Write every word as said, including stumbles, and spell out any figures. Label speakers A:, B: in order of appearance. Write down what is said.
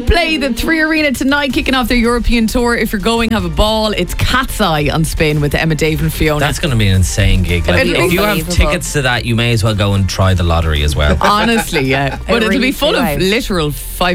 A: Coldplay, the Three Arena tonight, kicking off their European tour. If you're going, have a ball. It's Cat's Eye on Spain with Emma, Dave and Fiona.
B: That's going to be an insane gig. Like,
A: It'll
B: if
A: be
B: you have
C: unbelievable.
B: tickets to that, you may as well go and try the lottery as well.
A: Honestly, yeah. But it'll
C: really
A: be full
C: do
A: of
C: out.
A: literal five